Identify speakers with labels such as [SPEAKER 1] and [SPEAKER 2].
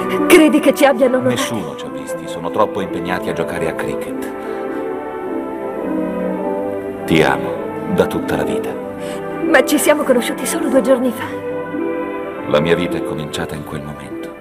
[SPEAKER 1] Credi che ci abbiano notati?
[SPEAKER 2] Nessuno ci ha visti, sono troppo impegnati a giocare a cricket. Ti amo, da tutta la vita.
[SPEAKER 1] Ma ci siamo conosciuti solo 2 giorni fa.
[SPEAKER 2] La mia vita è cominciata in quel momento.